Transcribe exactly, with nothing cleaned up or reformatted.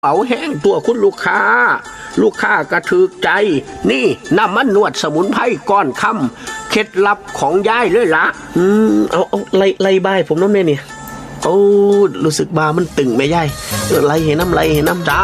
เป๋าแห้งตัวคุณลูกค้าลูกค้ากระถึกใจนี่น้ำมันนวดสมุนไพรก้อนคำเคล็ดลับของยายเลยละอืมเอาเอาไล่ไล่บ้ายผมน้ำแม่เนี่ยโอ้รู้สึกบามันตึงไหมยายไล่เห็นน้ำไล่เห็นน้ำจ้า